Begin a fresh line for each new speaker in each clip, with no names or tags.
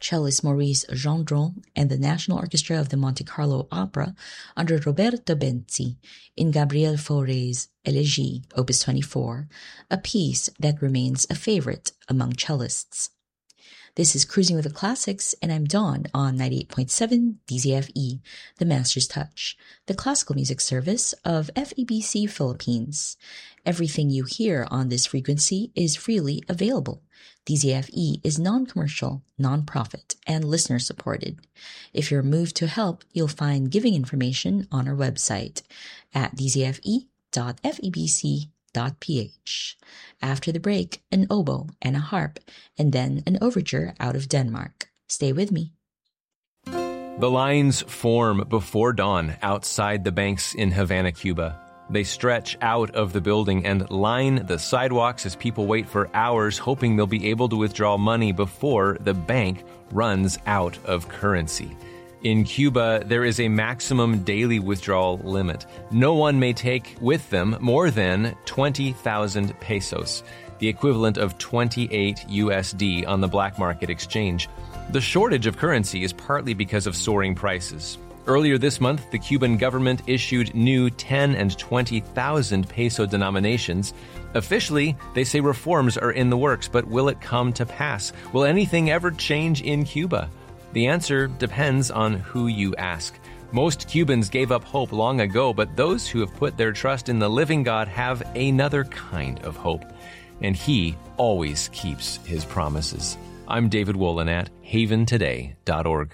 cellist Maurice Gendron and the National Orchestra of the Monte Carlo Opera under Roberto Benzi in Gabriel Fauré's Elegie, Opus 24, a piece that remains a favorite among cellists. This is Cruising with the Classics, and I'm Dawn on 98.7 DZFE, The Master's Touch, the classical music service of FEBC Philippines. Everything you hear on this frequency is freely available. DZFE is non-commercial, non-profit, and listener-supported. If you're moved to help, you'll find giving information on our website at dzfe.febc.ph. After the break, an oboe and a harp, and then an overture out of Denmark. Stay with me.
The lines form before dawn outside the banks in Havana, Cuba. They stretch out of the building and line the sidewalks as people wait for hours, hoping they'll be able to withdraw money before the bank runs out of currency. In Cuba, there is a maximum daily withdrawal limit. No one may take with them more than 20,000 pesos, the equivalent of 28 USD on the black market exchange. The shortage of currency is partly because of soaring prices. Earlier this month, the Cuban government issued new 10 and 20,000 peso denominations. Officially, they say reforms are in the works, but will it come to pass? Will anything ever change in Cuba? The answer depends on who you ask. Most Cubans gave up hope long ago, but those who have put their trust in the living God have another kind of hope, and He always keeps His promises. I'm David Wolin at haventoday.org.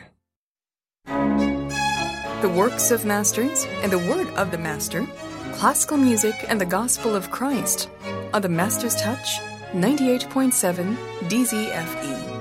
The works of masters and the word of the master, classical music and the gospel of Christ on the Master's Touch, 98.7 DZFE.